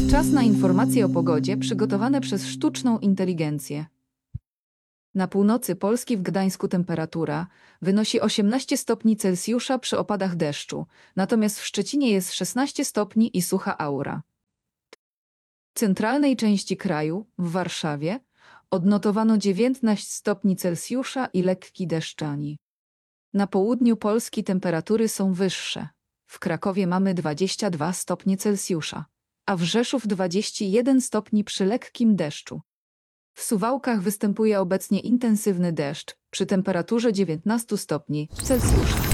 Czas na informacje o pogodzie przygotowane przez sztuczną inteligencję. Na północy Polski w Gdańsku temperatura wynosi 18 stopni Celsjusza przy opadach deszczu, natomiast w Szczecinie jest 16 stopni i sucha aura. W centralnej części kraju, w Warszawie, odnotowano 19 stopni Celsjusza i lekki deszczani. Na południu Polski temperatury są wyższe. W Krakowie mamy 22 stopnie Celsjusza, a w Rzeszów 21 stopni przy lekkim deszczu. W Suwałkach występuje obecnie intensywny deszcz przy temperaturze 19 stopni Celsjusza.